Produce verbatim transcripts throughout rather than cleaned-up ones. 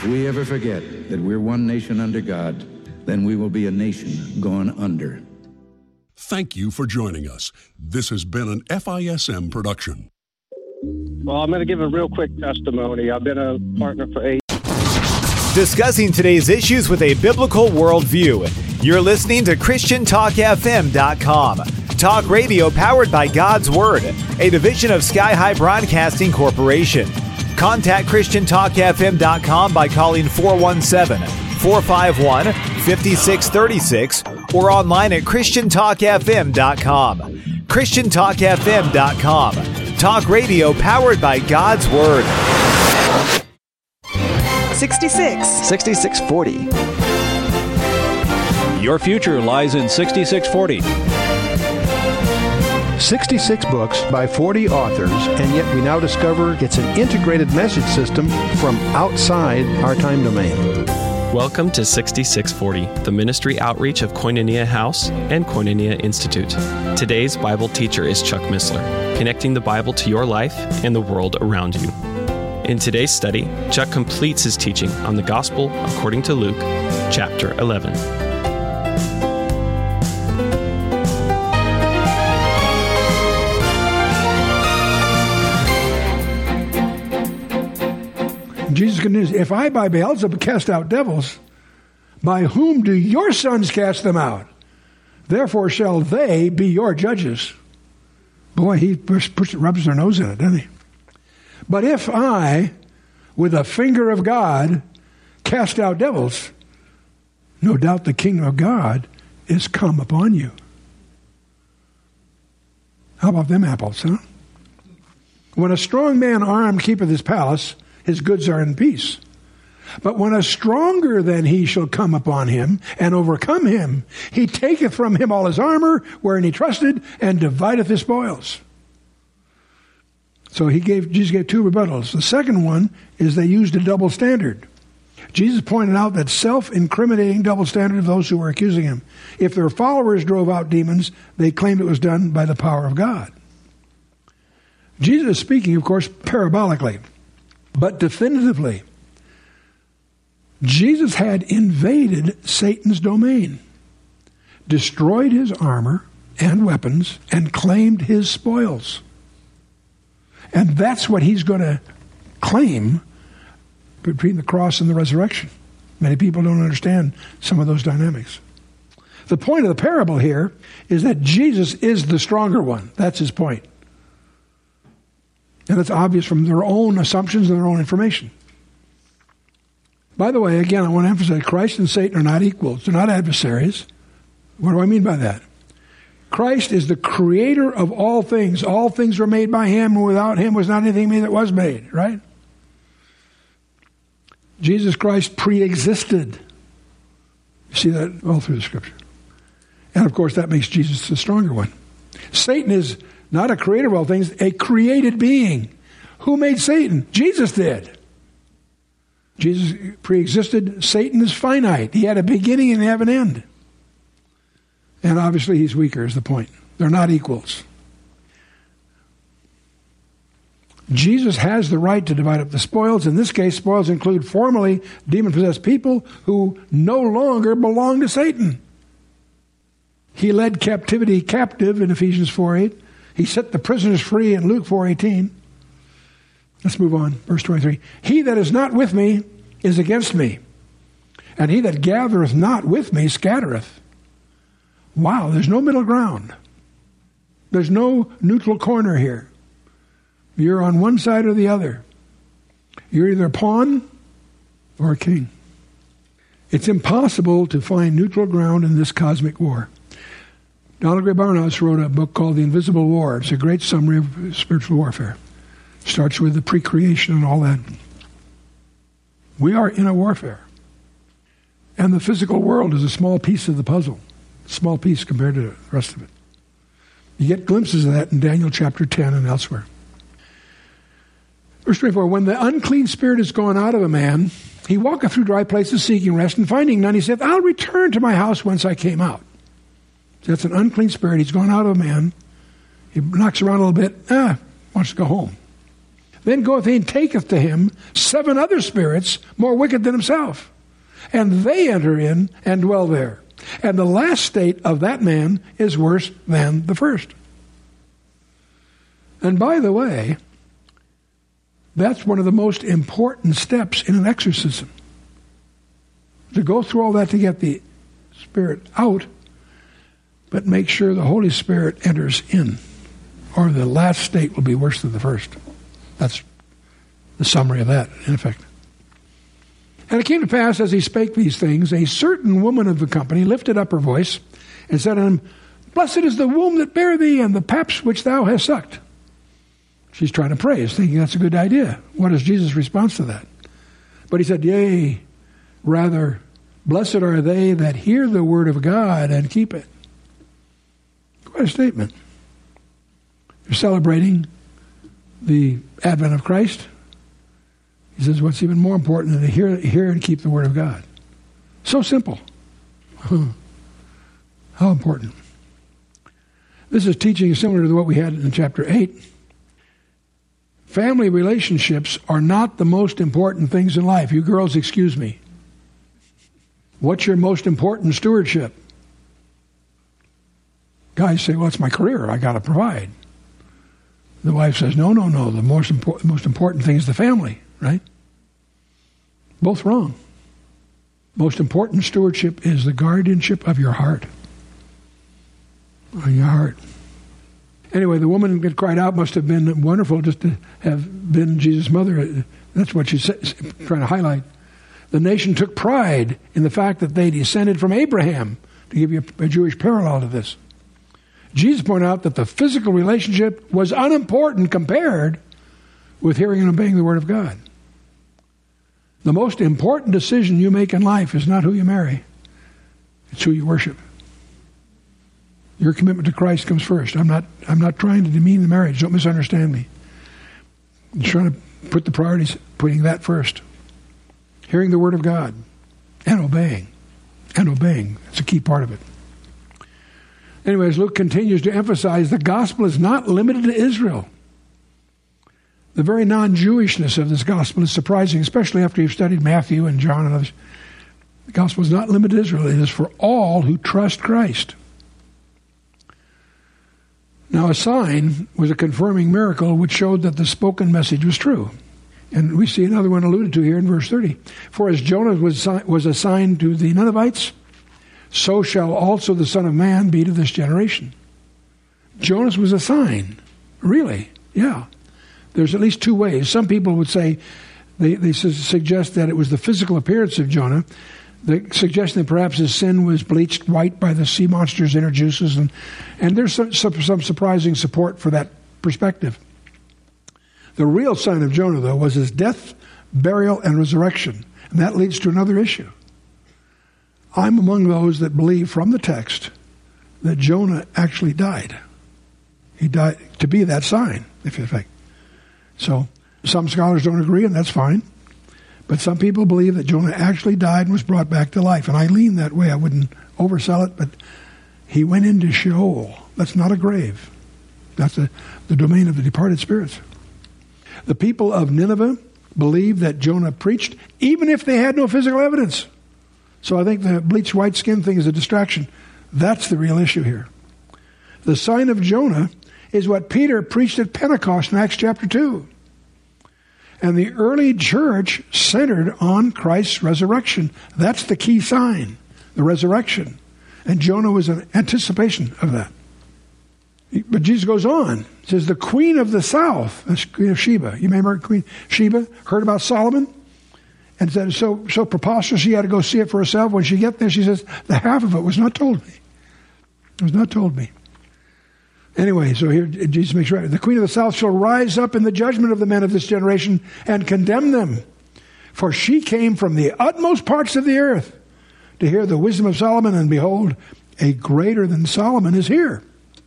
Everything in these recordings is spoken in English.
If we ever forget that we're one nation under God, then we will be a nation going under. Thank you for joining us. This has been an F I S M production. Well, I'm going to give a real quick testimony. I've been a partner for eight. Discussing today's issues with a biblical worldview. You're listening to Christian Talk F M dot com. Talk radio powered by God's Word, a division of Sky High Broadcasting Corporation. Contact Christian Talk F M dot com by calling four one seven, four five one, five six three six or online at Christian Talk F M dot com. Christian Talk F M dot com. Talk radio powered by God's Word. sixty-six. sixty-six forty. Your future lies in sixty-six forty. sixty-six books by forty authors, and yet we now discover it's an integrated message system from outside our time domain. Welcome to sixty-six forty, the ministry outreach of Koinonia House and Koinonia Institute. Today's Bible teacher is Chuck Missler, connecting the Bible to your life and the world around you. In today's study, Chuck completes his teaching on the Gospel according to Luke, chapter eleven. Jesus continues, if I by Beelzebub cast out devils, by whom do your sons cast them out? Therefore shall they be your judges. Boy, he push, push, rubs their nose in it, doesn't he? But if I, with the finger of God, cast out devils, no doubt the kingdom of God is come upon you. How about them apples, huh? When a strong man armed keepeth his palace, his goods are in peace. But when a stronger than he shall come upon him and overcome him, he taketh from him all his armor, wherein he trusted, and divideth his spoils. So he gave, Jesus gave two rebuttals. The second one is they used a double standard. Jesus pointed out that self-incriminating double standard of those who were accusing him. If their followers drove out demons, they claimed it was done by the power of God. Jesus is speaking, of course, parabolically. But definitively, Jesus had invaded Satan's domain, destroyed his armor and weapons, and claimed his spoils. And that's what he's going to claim between the cross and the resurrection. Many people don't understand some of those dynamics. The point of the parable here is that Jesus is the stronger one. That's his point. And it's obvious from their own assumptions and their own information. By the way, again, I want to emphasize, Christ and Satan are not equals. They're not adversaries. What do I mean by that? Christ is the creator of all things. All things were made by him, and without him was not anything made that was made, right? Jesus Christ pre-existed. You see that all through the scripture. And of course, that makes Jesus the stronger one. Satan is not a creator of all things, a created being. Who made Satan? Jesus did. Jesus pre-existed. Satan is finite. He had a beginning and have an end. And obviously he's weaker is the point. They're not equals. Jesus has the right to divide up the spoils. In this case, spoils include formerly demon-possessed people who no longer belong to Satan. He led captivity captive in Ephesians four eight. He set the prisoners free in Luke four eighteen. Let's move on. Verse twenty-three. He that is not with me is against me, and he that gathereth not with me scattereth. Wow, there's no middle ground. There's no neutral corner here. You're on one side or the other. You're either a pawn or a king. It's impossible to find neutral ground in this cosmic war. Donald Gray Barnhouse wrote a book called The Invisible War. It's a great summary of spiritual warfare. Starts with the pre-creation and all that. We are in a warfare. And the physical world is a small piece of the puzzle. Small piece compared to the rest of it. You get glimpses of that in Daniel chapter ten and elsewhere. Verse twenty-four, when the unclean spirit is gone out of a man, he walketh through dry places seeking rest, and finding none, he saith, I'll return to my house whence I came out. So that's an unclean spirit. He's gone out of a man. He knocks around a little bit. Ah, wants to go home. Then goeth he and taketh to him seven other spirits more wicked than himself. And they enter in and dwell there. And the last state of that man is worse than the first. And by the way, that's one of the most important steps in an exorcism. To go through all that to get the spirit out, but make sure the Holy Spirit enters in, or the last state will be worse than the first. That's the summary of that, in effect. And it came to pass, as he spake these things, a certain woman of the company lifted up her voice and said unto him, Blessed is the womb that bare thee, and the paps which thou hast sucked. She's trying to praise, thinking that's a good idea. What is Jesus' response to that? But he said, Yea, rather, blessed are they that hear the word of God and keep it. Quite a statement. You're celebrating the advent of Christ. He says, what's even more important than to hear, hear and keep the word of God? So simple. Huh. How important. This is teaching similar to what we had in chapter eight. Family relationships are not the most important things in life. You girls, excuse me. What's your most important stewardship? Guys say, well, it's my career. I got to provide. The wife says, no, no, no. The most, impor- most important thing is the family, right? Both wrong. Most important stewardship is the guardianship of your heart. On your heart. Anyway, the woman that cried out must have been wonderful just to have been Jesus' mother. That's what she's trying to highlight. The nation took pride in the fact that they descended from Abraham, to give you a Jewish parallel to this. Jesus pointed out that the physical relationship was unimportant compared with hearing and obeying the Word of God. The most important decision you make in life is not who you marry. It's who you worship. Your commitment to Christ comes first. I'm not I'm not trying to demean the marriage. Don't misunderstand me. I'm trying to put the priorities, putting that first. Hearing the Word of God and obeying. And obeying. That's a key part of it. Anyways, Luke continues to emphasize the gospel is not limited to Israel. The very non-Jewishness of this gospel is surprising, especially after you've studied Matthew and John and others. The gospel is not limited to Israel. It is for all who trust Christ. Now, a sign was a confirming miracle which showed that the spoken message was true. And we see another one alluded to here in verse thirty. For as Jonah was, was a sign to the Ninevites, so shall also the Son of Man be to this generation. Jonas was a sign. Really? Yeah. There's at least two ways. Some people would say, they, they su- suggest that it was the physical appearance of Jonah, the suggestion that perhaps his sin was bleached white by the sea monster's inner juices. And, and there's some, some, some surprising support for that perspective. The real sign of Jonah, though, was his death, burial, and resurrection. And that leads to another issue. I'm among those that believe from the text that Jonah actually died. He died to be that sign, if you think. So some scholars don't agree, and that's fine. But some people believe that Jonah actually died and was brought back to life. And I lean that way. I wouldn't oversell it, but he went into Sheol. That's not a grave. That's a, the domain of the departed spirits. The people of Nineveh believed that Jonah preached, even if they had no physical evidence. So I think the bleached white skin thing is a distraction. That's the real issue here. The sign of Jonah is what Peter preached at Pentecost in Acts chapter two. And the early church centered on Christ's resurrection. That's the key sign, the resurrection. And Jonah was an anticipation of that. But Jesus goes on. He says, the queen of the south, that's Queen of Sheba. You remember Queen Sheba heard about Solomon? And said, so so preposterous, she had to go see it for herself. When she get there, she says, the half of it was not told me. It was not told me. Anyway, so here Jesus makes right. The queen of the south shall rise up in the judgment of the men of this generation and condemn them. For she came from the utmost parts of the earth to hear the wisdom of Solomon, and behold, a greater than Solomon is here.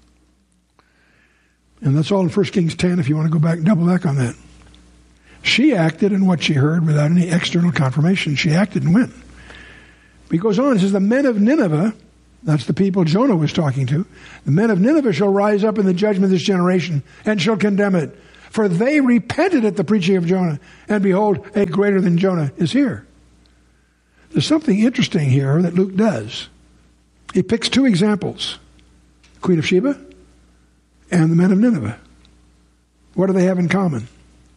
And that's all in First Kings ten, if you want to go back and double back on that. She acted in what she heard without any external confirmation. She acted and went. But he goes on, he says, the men of Nineveh, that's the people Jonah was talking to, the men of Nineveh shall rise up in the judgment of this generation and shall condemn it. For they repented at the preaching of Jonah, and behold, a greater than Jonah is here. There's something interesting here that Luke does. He picks two examples, the Queen of Sheba and the men of Nineveh. What do they have in common?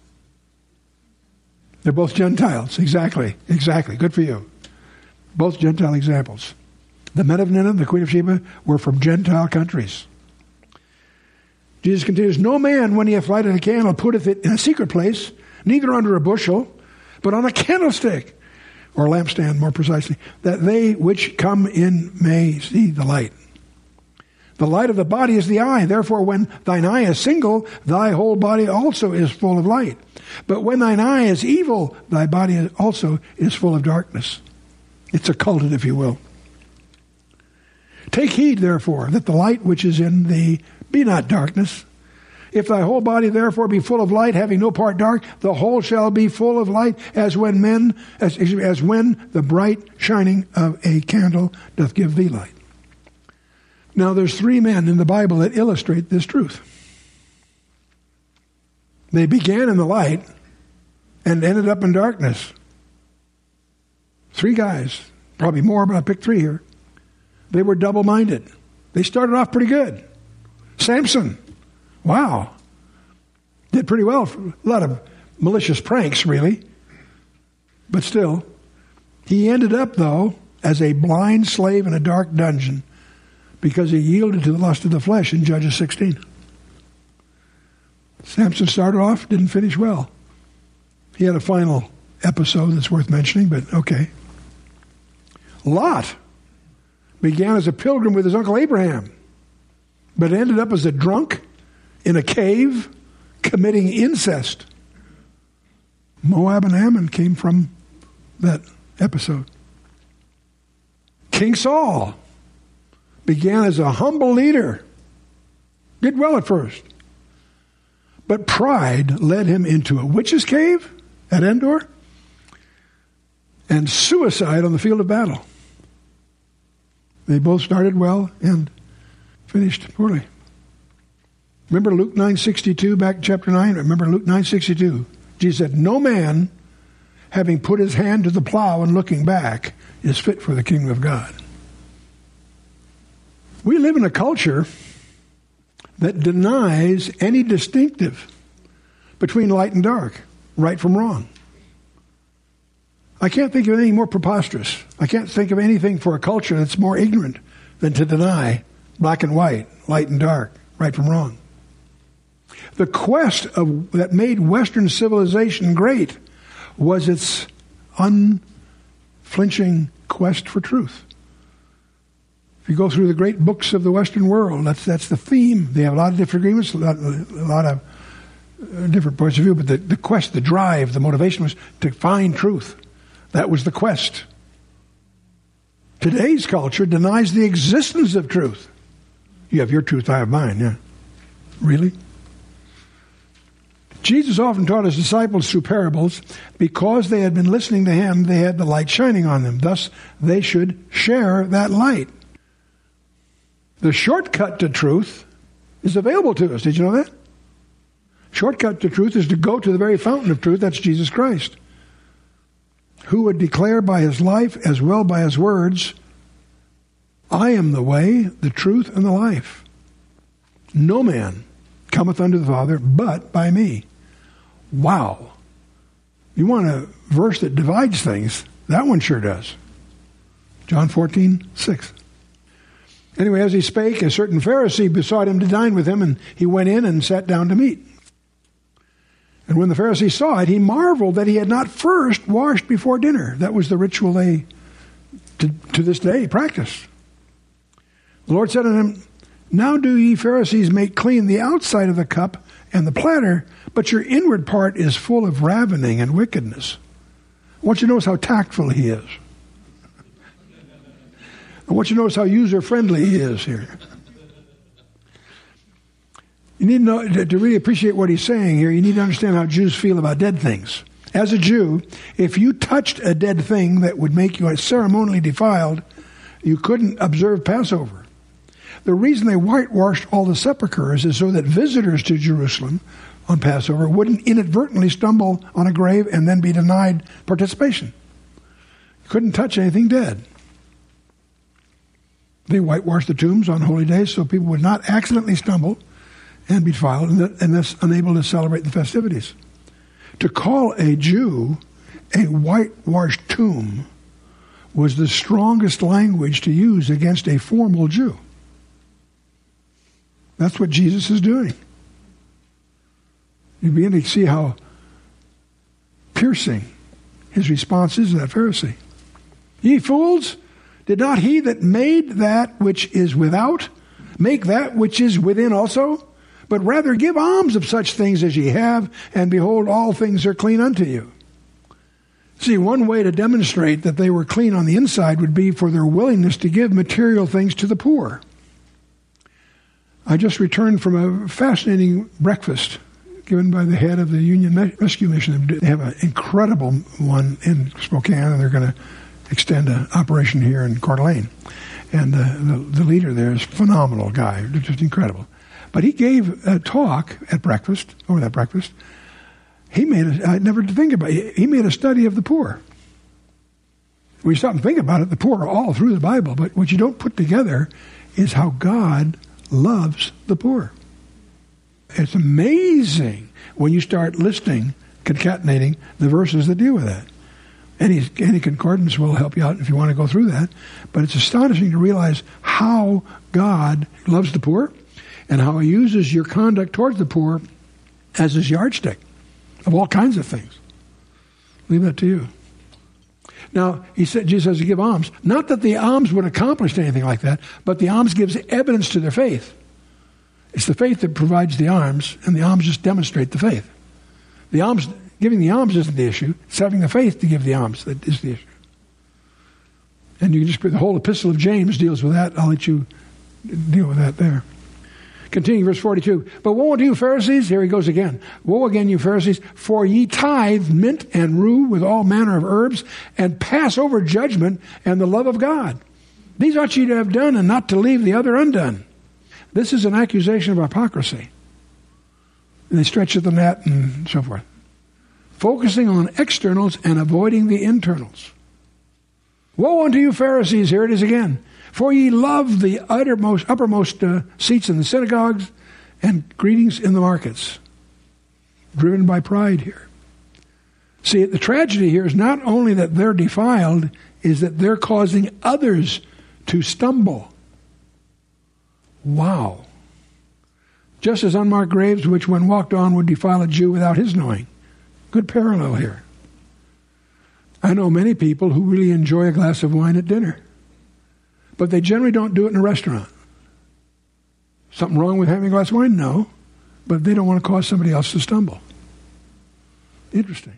They're both Gentiles. Exactly. Exactly. Good for you. Both Gentile examples. The men of Nineveh, the Queen of Sheba, were from Gentile countries. Jesus continues, no man, when he hath lighted a candle, putteth it in a secret place, neither under a bushel, but on a candlestick, or lampstand more precisely, that they which come in may see the light. The light of the body is the eye. Therefore, when thine eye is single, thy whole body also is full of light. But when thine eye is evil, thy body also is full of darkness. It's occulted, if you will. Take heed, therefore, that the light which is in thee be not darkness. If thy whole body therefore be full of light, having no part dark, the whole shall be full of light, as when men, as, as when the bright shining of a candle doth give thee light. Now there's three men in the Bible that illustrate this truth. They began in the light and ended up in darkness. Three guys, probably more, but I picked three here. They were double-minded. They started off pretty good. Samson, wow, did pretty well. A lot of malicious pranks, really. But still, he ended up, though, as a blind slave in a dark dungeon because he yielded to the lust of the flesh in Judges sixteen. Samson started off, didn't finish well. He had a final episode that's worth mentioning, but okay. Lot began as a pilgrim with his uncle Abraham, but ended up as a drunk in a cave committing incest. Moab and Ammon came from that episode. King Saul began as a humble leader. Did well at first. But pride led him into a witch's cave at Endor and suicide on the field of battle. They both started well and finished poorly. Remember Luke nine sixty-two, back in chapter nine? Remember Luke nine sixty-two. Jesus said, no man, having put his hand to the plow and looking back, is fit for the kingdom of God. We live in a culture that denies any distinctive between light and dark, right from wrong. I can't think of anything more preposterous. I can't think of anything for a culture that's more ignorant than to deny black and white, light and dark, right from wrong. The quest of, that made Western civilization great was its unflinching quest for truth. If you go through the great books of the Western world, that's that's the theme. They have a lot of different agreements, a lot, a lot of uh, different points of view, but the, the quest, the drive, the motivation was to find truth. That was the quest. Today's culture denies the existence of truth. You have your truth, I have mine, yeah. Really? Jesus often taught his disciples through parables. Because they had been listening to him, they had the light shining on them. Thus, they should share that light. The shortcut to truth is available to us. Did you know that? Shortcut to truth is to go to the very fountain of truth. That's Jesus Christ, who would declare by his life as well by his words, I am the way, the truth, and the life. No man cometh unto the Father but by me. Wow. You want a verse that divides things? That one sure does. John fourteen, six. Anyway, as he spake, a certain Pharisee besought him to dine with him, and he went in and sat down to meat. And when the Pharisee saw it, he marveled that he had not first washed before dinner. That was the ritual they, to, to this day, practice. The Lord said unto him, now do ye Pharisees make clean the outside of the cup and the platter, but your inward part is full of ravening and wickedness. I want you to notice how tactful he is. I want you to notice how user-friendly he is here. You need to know, to really appreciate what he's saying here, you need to understand how Jews feel about dead things. As a Jew, if you touched a dead thing that would make you ceremonially defiled, you couldn't observe Passover. The reason they whitewashed all the sepulchres is so that visitors to Jerusalem on Passover wouldn't inadvertently stumble on a grave and then be denied participation. Couldn't touch anything dead. They whitewashed the tombs on holy days so people would not accidentally stumble and be defiled and thus unable to celebrate the festivities. To call a Jew a whitewashed tomb was the strongest language to use against a formal Jew. That's what Jesus is doing. You begin to see how piercing his response is to that Pharisee. Ye fools, did not he that made that which is without make that which is within also? But rather give alms of such things as ye have, and behold, all things are clean unto you. See, one way to demonstrate that they were clean on the inside would be for their willingness to give material things to the poor. I just returned from a fascinating breakfast given by the head of the Union Rescue Mission. They have an incredible one in Spokane, and they're going to extend an operation here in Coeur d'Alene. And uh, the, the leader there is a phenomenal guy, just incredible. But he gave a talk at breakfast, over that breakfast. He made a, I never did think about it, he made a study of the poor. When you stop and think about it, the poor are all through the Bible, but what you don't put together is how God loves the poor. It's amazing when you start listing, concatenating the verses that deal with that. Any, any concordance will help you out if you want to go through that. But it's astonishing to realize how God loves the poor and how he uses your conduct towards the poor as his yardstick of all kinds of things. Leave that to you. Now, he said, Jesus says to give alms. Not that the alms would accomplish anything like that, but the alms gives evidence to their faith. It's the faith that provides the alms, and the alms just demonstrate the faith. The alms, giving the alms isn't the issue. It's having the faith to give the alms that is the issue. And you can just put the whole epistle of James deals with that. I'll let you deal with that there. Continuing verse forty-two. But woe unto you, Pharisees, here he goes again. Woe again, you Pharisees, for ye tithe mint and rue with all manner of herbs, and pass over judgment and the love of God. These ought ye to have done, and not to leave the other undone. This is an accusation of hypocrisy. And they stretch at the net and so forth. Focusing on externals and avoiding the internals. Woe unto you, Pharisees, here it is again. For ye love the uttermost, uppermost uh, seats in the synagogues and greetings in the markets. Driven by pride here. See, the tragedy here is not only that they're defiled, is that they're causing others to stumble. Wow. Just as unmarked graves, which when walked on would defile a Jew without his knowing. Good parallel here. I know many people who really enjoy a glass of wine at dinner. But they generally don't do it in a restaurant. Something wrong with having a glass of wine? No. But they don't want to cause somebody else to stumble. Interesting.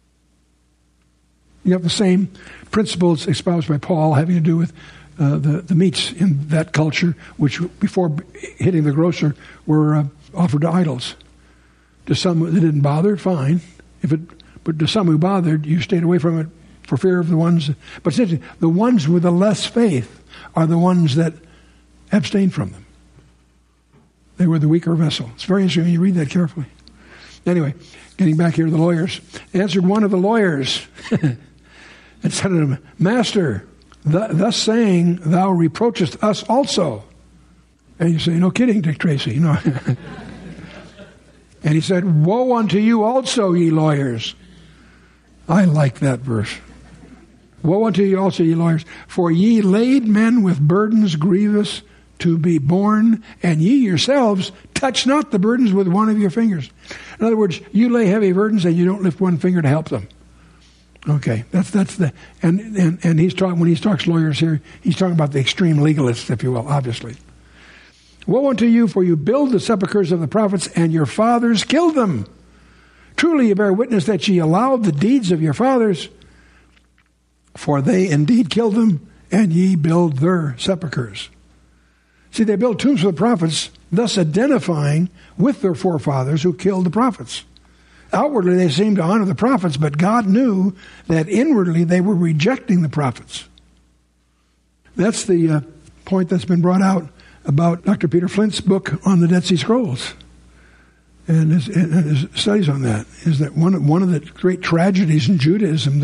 You have the same principles espoused by Paul having to do with uh, the, the meats in that culture, which before hitting the grocer were uh, offered to idols. To some that didn't bother, fine. If it, but to some who bothered, you stayed away from it for fear of the ones. But essentially, the ones with the less faith are the ones that abstain from them. They were the weaker vessel. It's very interesting when you read that carefully. Anyway, getting back here to the lawyers. Answered one of the lawyers and said to him, Master, th- thus saying, thou reproachest us also. And you say, no kidding, Dick Tracy. You know. And he said, woe unto you also, ye lawyers. I like that verse. Woe unto you also, ye lawyers, for ye laid men with burdens grievous to be borne, and ye yourselves touch not the burdens with one of your fingers. In other words, you lay heavy burdens and you don't lift one finger to help them. Okay, that's that's the and and and he's talking when he talks lawyers here, he's talking about the extreme legalists, if you will, obviously. Woe unto you, for you build the sepulchres of the prophets, and your fathers killed them. Truly ye bear witness that ye allowed the deeds of your fathers, for they indeed killed them, and ye build their sepulchres. See, they built tombs for the prophets, thus identifying with their forefathers who killed the prophets. Outwardly, they seemed to honor the prophets, but God knew that inwardly they were rejecting the prophets. That's the uh, point that's been brought out about Doctor Peter Flint's book on the Dead Sea Scrolls. and his, and his studies on that, is that one, one of the great tragedies in Judaism